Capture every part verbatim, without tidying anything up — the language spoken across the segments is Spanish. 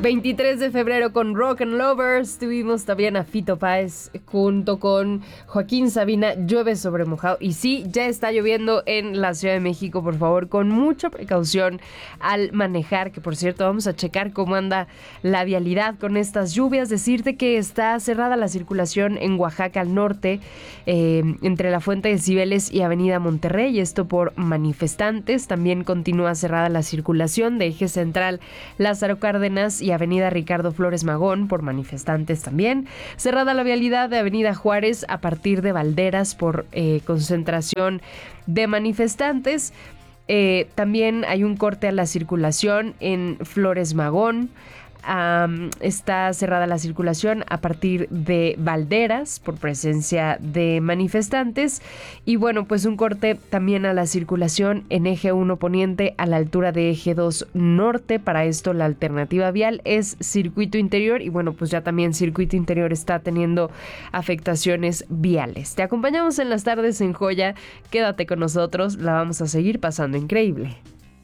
veintitrés de febrero con Rock and Lovers. Tuvimos también a Fito Páez junto con Joaquín Sabina, Llueve sobre mojado. Y sí, ya está lloviendo en la Ciudad de México. Por favor, con mucha precaución al manejar, que por cierto vamos a checar cómo anda la vialidad con estas lluvias. Decirte que está cerrada la circulación en Oaxaca al norte, eh, entre la Fuente de Cibeles y Avenida Monterrey, esto por manifestantes. También continúa cerrada la circulación de Eje Central Lázaro Cárdenas y Avenida Ricardo Flores Magón por manifestantes también. Cerrada la vialidad de Avenida Juárez a partir de Valderas por eh, concentración de manifestantes. Eh, también hay un corte a la circulación en Flores Magón. Um, está cerrada la circulación a partir de Valderas por presencia de manifestantes. Y bueno, pues un corte también a la circulación en Eje uno Poniente a la altura de Eje dos Norte. Para esto la alternativa vial es circuito interior. Y bueno, pues ya también circuito interior está teniendo afectaciones viales. Te acompañamos en las tardes en Joya. Quédate con nosotros, la vamos a seguir pasando increíble.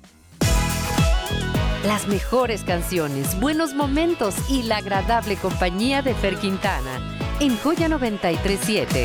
Las mejores canciones, buenos momentos y la agradable compañía de Fer Quintana en Joya noventa y tres siete.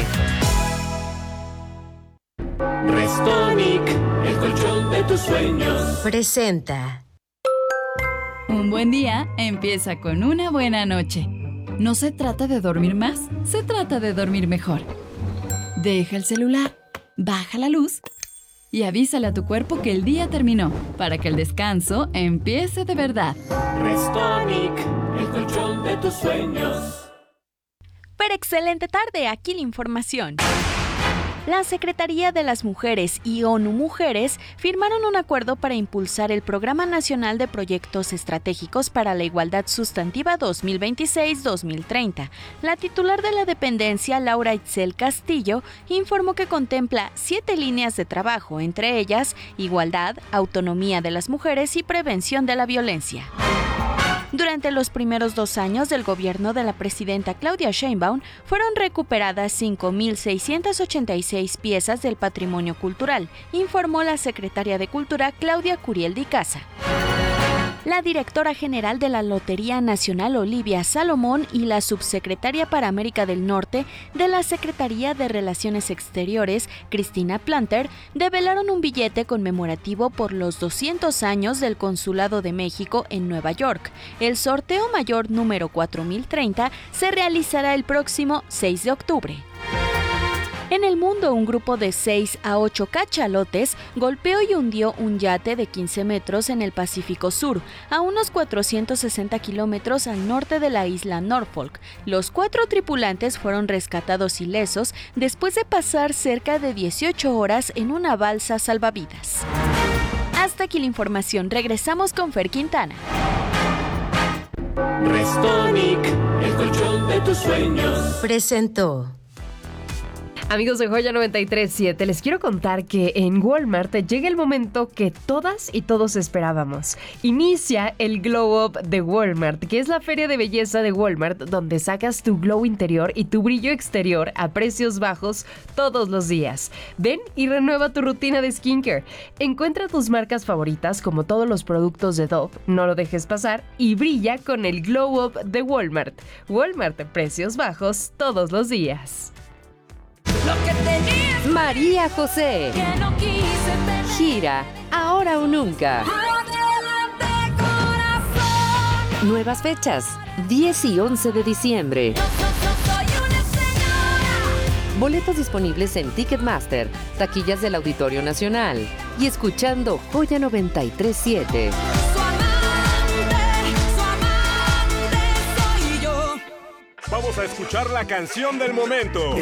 Restonic, el colchón de tus sueños. Presenta. Un buen día empieza con una buena noche. No se trata de dormir más, se trata de dormir mejor. Deja el celular, baja la luz y avísale a tu cuerpo que el día terminó, para que el descanso empiece de verdad. Restonic, el colchón de tus sueños. Pero excelente tarde, aquí la información. La Secretaría de las Mujeres y ONU Mujeres firmaron un acuerdo para impulsar el Programa Nacional de Proyectos Estratégicos para la Igualdad Sustantiva dos mil veintiséis a dos mil treinta. La titular de la dependencia, Laura Itzel Castillo, informó que contempla siete líneas de trabajo, entre ellas igualdad, autonomía de las mujeres y prevención de la violencia. Durante los primeros dos años del gobierno de la presidenta Claudia Sheinbaum, fueron recuperadas cinco mil seiscientas ochenta y seis piezas del patrimonio cultural, informó la secretaria de Cultura Claudia Curiel Di Casa. La directora general de la Lotería Nacional, Olivia Salomón, y la subsecretaria para América del Norte de la Secretaría de Relaciones Exteriores, Cristina Planter, develaron un billete conmemorativo por los doscientos años del Consulado de México en Nueva York. El sorteo mayor número cuatro mil treinta se realizará el próximo seis de octubre. En el mundo, un grupo de seis a ocho cachalotes golpeó y hundió un yate de quince metros en el Pacífico Sur, a unos cuatrocientos sesenta kilómetros al norte de la isla Norfolk. Los cuatro tripulantes fueron rescatados ilesos después de pasar cerca de dieciocho horas en una balsa salvavidas. Hasta aquí la información. Regresamos con Fer Quintana. Restonic, el colchón de tus sueños. Presentó. Amigos de Joya noventa y tres siete, les quiero contar que en Walmart llega el momento que todas y todos esperábamos. Inicia el Glow Up de Walmart, que es la feria de belleza de Walmart, donde sacas tu glow interior y tu brillo exterior a precios bajos todos los días. Ven y renueva tu rutina de skincare. Encuentra tus marcas favoritas, como todos los productos de Dove, no lo dejes pasar, y brilla con el Glow Up de Walmart. Walmart, precios bajos todos los días. Lo que tenías, María José. Que no quise tener. Gira Ahora o Nunca. Adelante, corazón. Nuevas fechas, diez y once de diciembre. Yo, yo, yo soy una señora. Boletos disponibles en Ticketmaster, taquillas del Auditorio Nacional y escuchando Joya noventa y tres siete. Su amante, su amante soy yo. Vamos a escuchar la canción del momento.